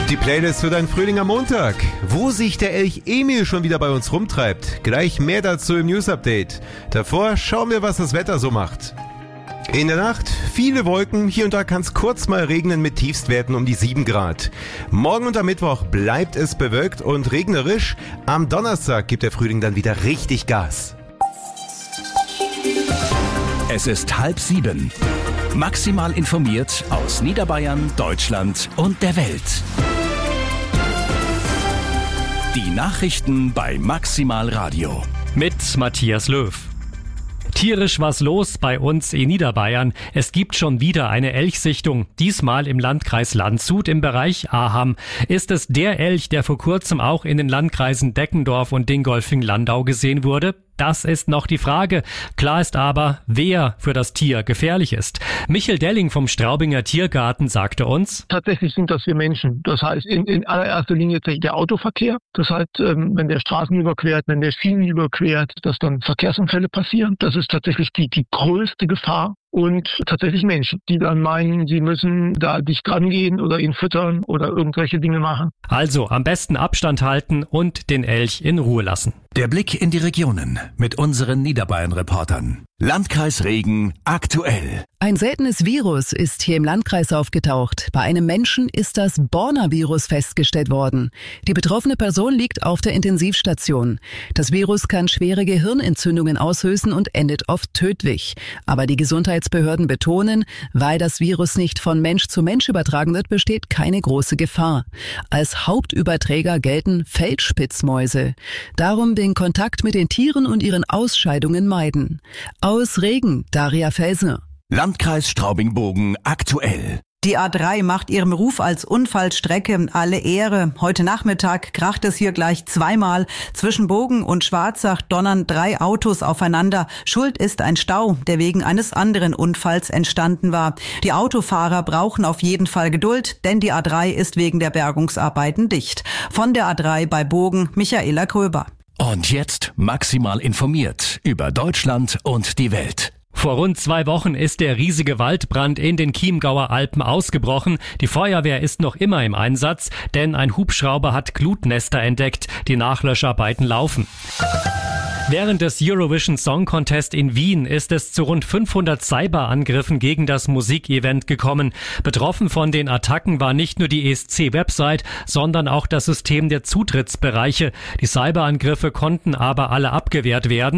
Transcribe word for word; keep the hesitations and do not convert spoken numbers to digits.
Die Playlist für deinen Frühling am Montag. Wo sich der Elch Emil schon wieder bei uns rumtreibt. Gleich mehr dazu im News-Update. Davor schauen wir, was das Wetter so macht. In der Nacht viele Wolken, hier und da kann es kurz mal regnen mit Tiefstwerten um die sieben Grad. Morgen und am Mittwoch bleibt es bewölkt und regnerisch. Am Donnerstag gibt der Frühling dann wieder richtig Gas. Es ist halb sieben. Maximal informiert aus Niederbayern, Deutschland und der Welt. Die Nachrichten bei Maximal Radio. Mit Matthias Löw. Tierisch was los bei uns in Niederbayern. Es gibt schon wieder eine Elchsichtung. Diesmal im Landkreis Landshut im Bereich Aham. Ist es der Elch, der vor kurzem auch in den Landkreisen Deckendorf und Dingolfing-Landau gesehen wurde? Das ist noch die Frage. Klar ist aber, wer für das Tier gefährlich ist. Michael Delling vom Straubinger Tiergarten sagte uns: Tatsächlich sind das wir Menschen. Das heißt in, in allererster Linie der Autoverkehr. Das heißt, ähm, wenn der Straßen überquert, wenn der Schienen überquert, dass dann Verkehrsunfälle passieren. Das ist tatsächlich die, die größte Gefahr. Und tatsächlich Menschen, die dann meinen, sie müssen da dicht dran gehen oder ihn füttern oder irgendwelche Dinge machen. Also am besten Abstand halten und den Elch in Ruhe lassen. Der Blick in die Regionen mit unseren Niederbayern-Reportern. Landkreis Regen aktuell. Ein seltenes Virus ist hier im Landkreis aufgetaucht. Bei einem Menschen ist das Borna-Virus festgestellt worden. Die betroffene Person liegt auf der Intensivstation. Das Virus kann schwere Gehirnentzündungen auslösen und endet oft tödlich. Aber die Gesundheitsbehörden betonen, weil das Virus nicht von Mensch zu Mensch übertragen wird, besteht keine große Gefahr. Als Hauptüberträger gelten Feldspitzmäuse. Darum den Kontakt mit den Tieren und ihren Ausscheidungen meiden. Aus Regen, Daria Felser. Landkreis Straubing-Bogen aktuell. Die A drei macht ihrem Ruf als Unfallstrecke alle Ehre. Heute Nachmittag kracht es hier gleich zweimal. Zwischen Bogen und Schwarzach donnern drei Autos aufeinander. Schuld ist ein Stau, der wegen eines anderen Unfalls entstanden war. Die Autofahrer brauchen auf jeden Fall Geduld, denn die A drei ist wegen der Bergungsarbeiten dicht. Von der A drei bei Bogen, Michaela Kröber. Und jetzt maximal informiert über Deutschland und die Welt. Vor rund zwei Wochen ist der riesige Waldbrand in den Chiemgauer Alpen ausgebrochen. Die Feuerwehr ist noch immer im Einsatz, denn ein Hubschrauber hat Glutnester entdeckt. Die Nachlöscharbeiten laufen. Während des Eurovision Song Contest in Wien ist es zu rund fünfhundert Cyberangriffen gegen das Musikevent gekommen. Betroffen von den Attacken war nicht nur die E S C-Website, sondern auch das System der Zutrittsbereiche. Die Cyberangriffe konnten aber alle abgewehrt werden.